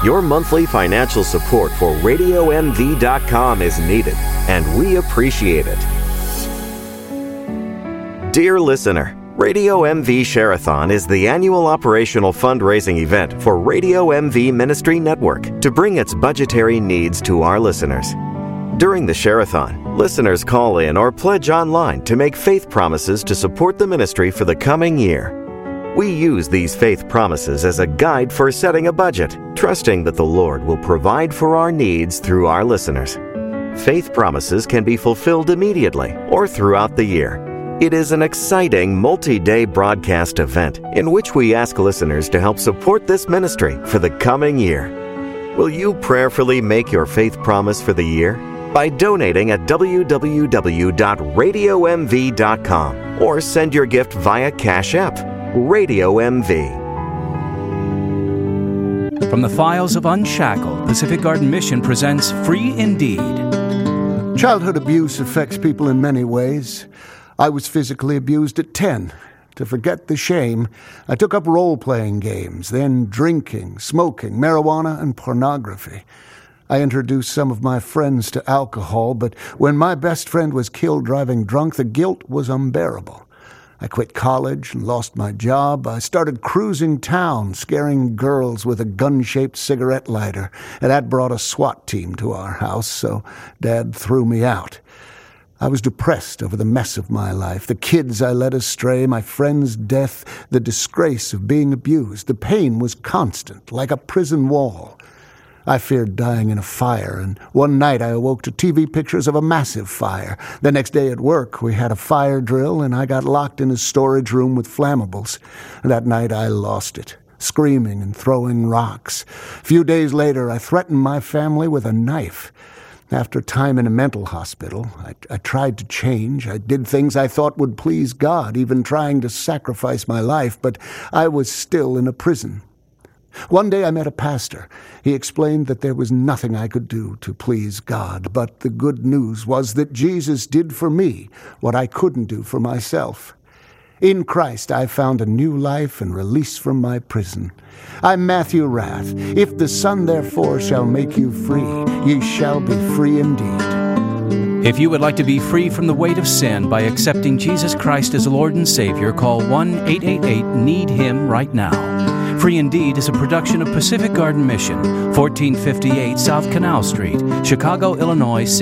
Your monthly financial support for RadioMV.com is needed, and we appreciate it. Dear listener, Radio MV Share-a-thon is the annual operational fundraising event for Radio MV Ministry Network to bring its budgetary needs to our listeners. During the Share-a-thon, listeners call in or pledge online to make faith promises to support the ministry for the coming year. We use these faith promises as a guide for setting a budget, trusting that the Lord will provide for our needs through our listeners. Faith promises can be fulfilled immediately or throughout the year. It is an exciting multi-day broadcast event in which we ask listeners to help support this ministry for the coming year. Will you prayerfully make your faith promise for the year? By donating at www.radiomv.com or send your gift via Cash App. Radio MV. From the files of Unshackled, Pacific Garden Mission presents Free Indeed. Childhood abuse affects people in many ways. I was physically abused at 10. To forget the shame, I took up role-playing games, then drinking, smoking, marijuana, and pornography. I introduced some of my friends to alcohol, but when my best friend was killed driving drunk, the guilt was unbearable. I quit college and lost my job. I started cruising town, scaring girls with a gun-shaped cigarette lighter, and that brought a SWAT team to our house, so Dad threw me out. I was depressed over the mess of my life, the kids I led astray, my friend's death, the disgrace of being abused. The pain was constant, like a prison wall. I feared dying in a fire, and one night I awoke to TV pictures of a massive fire. The next day at work, we had a fire drill, and I got locked in a storage room with flammables. That night I lost it, screaming and throwing rocks. A few days later, I threatened my family with a knife. After time in a mental hospital, I tried to change. I did things I thought would please God, even trying to sacrifice my life, but I was still in a prison. One day I met a pastor. He explained that there was nothing I could do to please God, but the good news was that Jesus did for me what I couldn't do for myself. In Christ I found a new life and release from my prison. I'm Matthew Rath. If the Son therefore shall make you free, ye shall be free indeed. If you would like to be free from the weight of sin by accepting Jesus Christ as Lord and Savior, call 1-888-NEED-HIM right now. Free Indeed is a production of Pacific Garden Mission, 1458 South Canal Street, Chicago, Illinois